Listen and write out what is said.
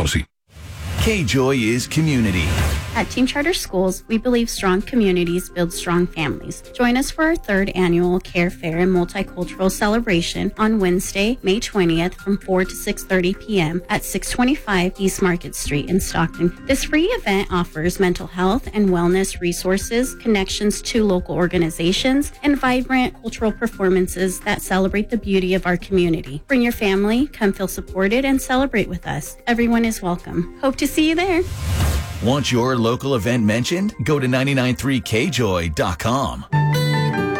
policy. K-Joy is community. At Team Charter Schools, we believe strong communities build strong families. Join us for our third annual Care Fair and Multicultural Celebration on Wednesday, May 20th from 4 to 6:30 p.m. at 625 East Market Street in Stockton. This free event offers mental health and wellness resources, connections to local organizations, and vibrant cultural performances that celebrate the beauty of our community. Bring your family, come feel supported, and celebrate with us. Everyone is welcome. Hope to see you there. Want your local event mentioned? Go to 993kjoy.com.